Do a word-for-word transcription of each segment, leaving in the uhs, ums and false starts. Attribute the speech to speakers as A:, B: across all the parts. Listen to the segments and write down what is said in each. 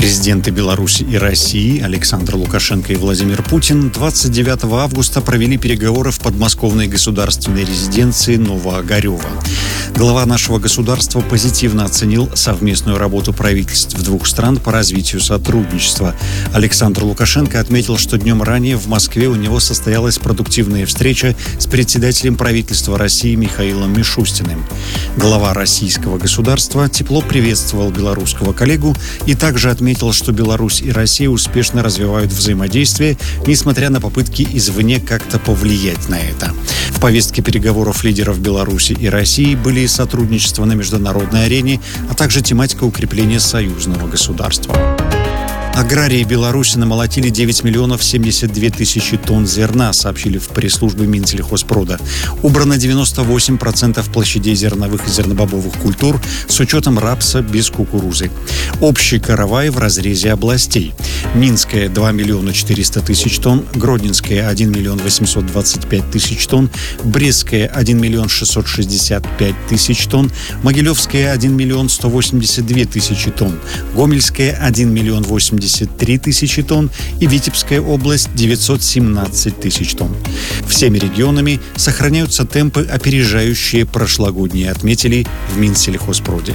A: Президенты Беларуси и России Александр Лукашенко и Владимир Путин двадцать девятого августа провели переговоры в подмосковной государственной резиденции Новоогарево. Глава нашего государства позитивно оценил совместную работу правительств двух стран по развитию сотрудничества. Александр Лукашенко отметил, что днем ранее в Москве у него состоялась продуктивная встреча с председателем правительства России Михаилом Мишустиным. Глава российского государства тепло приветствовал белорусского коллегу и также отметил, что Беларусь и Россия успешно развивают взаимодействие, несмотря на попытки извне как-то повлиять на это. В повестке переговоров лидеров Беларуси и России были сотрудничество на международной арене, а также тематика укрепления союзного государства. Аграрии Беларуси намолотили девять миллионов семьдесят две тысячи тонн зерна, сообщили в пресс-службе Минсельхозпрода. Убрано девяносто восемь процентов площадей зерновых и зернобобовых культур с учетом рапса без кукурузы. Общий каравай в разрезе областей. Минская – два миллиона четыреста тысяч тонн, Гродненская – один миллион восемьсот двадцать пять тысяч тонн, Брестская – один миллион шестьсот шестьдесят пять тысяч тонн, Могилевская – один миллион сто восемьдесят две тысячи тонн, Гомельская – один миллион восемьдесят три тысячи тонн и Витебская область – девятьсот семнадцать тысяч тонн. Всеми регионами сохраняются темпы, опережающие прошлогодние, отметили в Минсельхозпроде.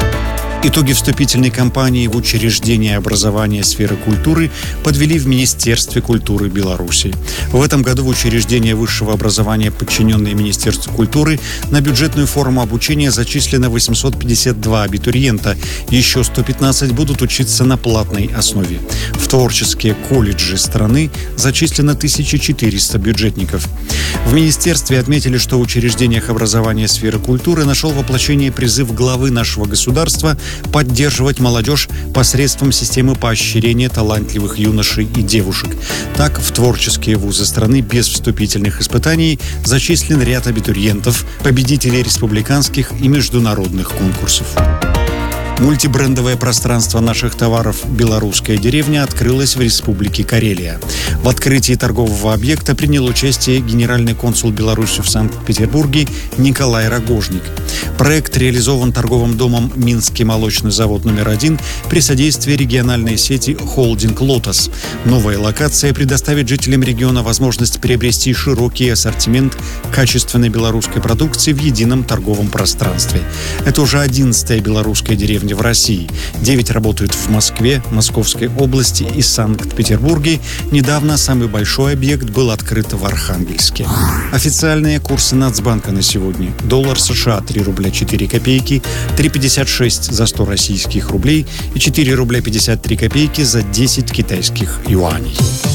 A: Итоги вступительной кампании в учреждения образования сферы культуры подвели в Министерстве культуры Беларуси. В этом году в учреждения высшего образования, подчиненные Министерству культуры, на бюджетную форму обучения зачислено восемьсот пятьдесят два абитуриента. Еще сто пятнадцать будут учиться на платной основе. В творческие колледжи страны зачислено тысяча четыреста бюджетников. В Министерстве отметили, что в учреждениях образования сферы культуры нашел воплощение призыв главы нашего государства поддерживать молодежь посредством системы поощрения талантливых юношей и девушек. Так, в творческие вузы страны без вступительных испытаний зачислен ряд абитуриентов, победителей республиканских и международных конкурсов. Мультибрендовое пространство наших товаров «Белорусская деревня» открылось в Республике Карелия. В открытии торгового объекта принял участие генеральный консул Беларуси в Санкт-Петербурге Николай Рогожник. Проект реализован торговым домом «Минский молочный завод номер один» при содействии региональной сети «Холдинг Лотос». Новая локация предоставит жителям региона возможность приобрести широкий ассортимент качественной белорусской продукции в едином торговом пространстве. Это уже одиннадцатая белорусская деревня в России. Девять работают в Москве, Московской области и Санкт-Петербурге. Недавно самый большой объект был открыт в Архангельске. Официальные курсы Нацбанка на сегодня. Доллар США три рубля четыре копейки, три пятьдесят шесть за сто российских рублей и четыре рубля пятьдесят три копейки за десять китайских юаней.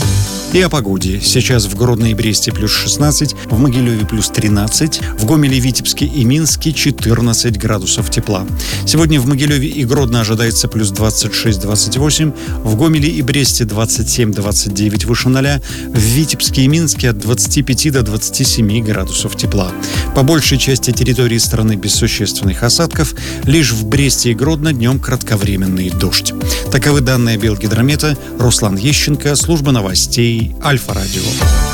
A: И о погоде. Сейчас в Гродно и Бресте плюс шестнадцать, в Могилеве плюс тринадцать, в Гомеле, Витебске и Минске четырнадцать градусов тепла. Сегодня в Могилеве и Гродно ожидается плюс двадцать шесть - двадцать восемь, в Гомеле и Бресте двадцать семь - двадцать девять выше ноля, в Витебске и Минске от двадцати пяти до двадцати семи градусов тепла. По большей части территории страны без существенных осадков, лишь в Бресте и Гродно днем кратковременный дождь. Таковы данные Белгидромета. Руслан Ещенко, служба новостей Альфа-радио.